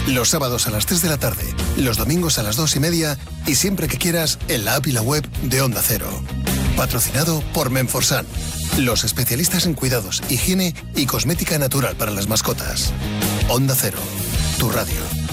Los sábados a las 3 de la tarde, los domingos a las 2:30 y siempre que quieras en la app y la web de Onda Cero. Patrocinado por Menforsan, los especialistas en cuidados, higiene y cosmética natural para las mascotas. Onda Cero, tu radio.